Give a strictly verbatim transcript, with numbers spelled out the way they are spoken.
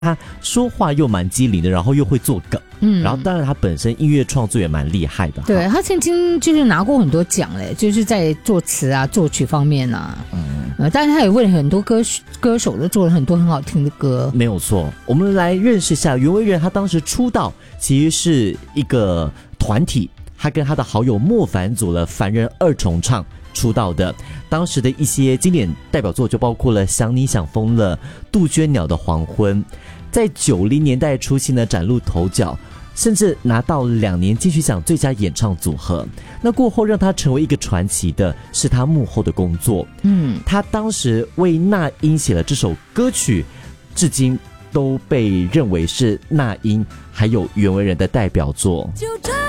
他说话又蛮机灵的，然后又会做梗，嗯，然后当然他本身音乐创作也蛮厉害的。 对，他曾经就是拿过很多奖嘞，就是在作词啊、作曲方面啊，嗯，呃，当然他也为很多歌歌手都做了很多很好听的歌。 没有错，我们来认识一下袁惟仁。他当时出道其实是一个团体，他跟他的好友莫凡组了凡人二重唱出道的。当时的一些经典代表作就包括了《想你想疯了》、杜鹃鸟的黄昏，在九零年代初期呢崭露头角，甚至拿到两年金曲奖最佳演唱组合。那过后让他成为一个传奇的是他幕后的工作，嗯，他当时为那英写了这首歌曲，至今都被认为是那英还有袁惟仁的代表作。就这